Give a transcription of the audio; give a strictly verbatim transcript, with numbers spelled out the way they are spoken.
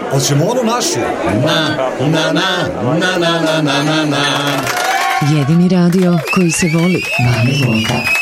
Hoćemo onu našu? Na, na, na, na, na, na, na, na. Jedini radio koji se voli. Banja Luka.